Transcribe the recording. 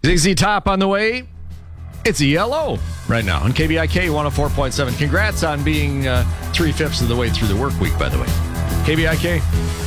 ZZ Top on the way. It's ELO right now on KBIK 104.7. Congrats on being 3/5 of the way through the work week, by the way. KBIK.